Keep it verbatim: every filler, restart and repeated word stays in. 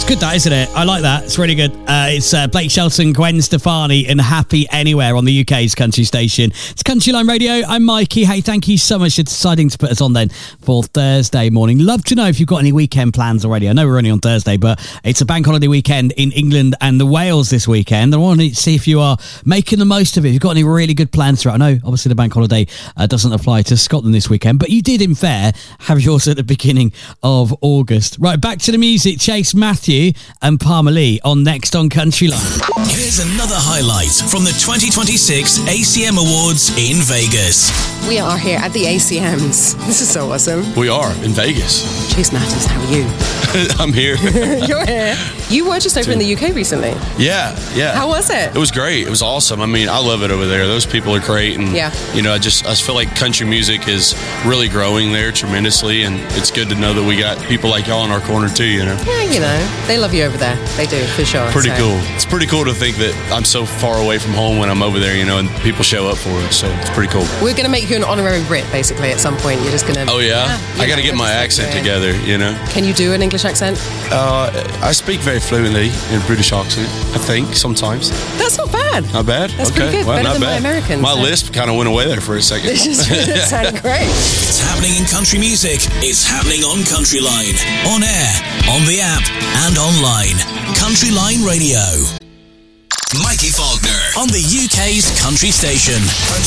good, that, isn't it? I like that. It's really good. Uh, it's uh, Blake Shelton, Gwen Stefani, and Happy Anywhere on the U K's country station. It's Country Line Radio. I'm Mikey. Hey, thank you so much for deciding to put us on then for Thursday morning. Love to know if you've got any weekend plans already. I know we're only on Thursday, but it's a bank holiday weekend in England and the Wales this weekend. I want to see if you are making the most of it. If you've got any really good plans throughout. I know, obviously, the bank holiday uh, doesn't apply to Scotland this weekend, but you did, in fair, have yours at the beginning of August. Right, back to the music. Chase Matthew and Palmer Lee on Next on Country Line. Here's another highlight from the twenty twenty-six A C M Awards in Vegas. We are here at the A C Ms. This is so awesome. We are in Vegas. Chase Matthews, how are you? I'm here. You're here. You were just over in the U K recently. Yeah, yeah. How was it? It was great. It was awesome. I mean, I love it over there. Those people are great, and yeah. you know, I just I just feel like country music is really growing there tremendously, and it's good to know that we got people like y'all in our corner too. You know. Yeah, you know, they love you over there. They do, for sure. Pretty so. cool. It's pretty cool to think that I'm so far away from home when I'm over there, you know, and people show up for it. So it's pretty cool. We're going to make you an honorary Brit, basically, at some point. You're just going to... Oh, yeah? yeah I got to get my accent together, you know. Can you do an English accent? Uh, I speak very fluently in British accent, I think, sometimes. That's not bad. Not bad? That's okay. pretty good. Well, Better not than bad. my Americans. My so. lisp kind of went away there for a second. It just sounded great. It's happening in country music. It's happening on Country Line. On air, on the app, and online. Country Line Radio. Mikey Faulkner on the U K's country station.